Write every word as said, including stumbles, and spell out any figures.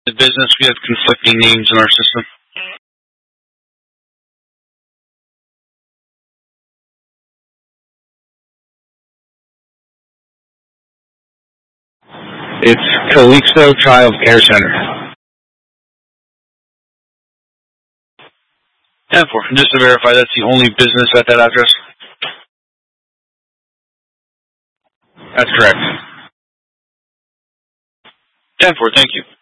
The business, we have conflicting names in our system. It's Calixto Child Care Center. ten four. Just to verify, that's the only business at that address? That's correct. ten four, thank you.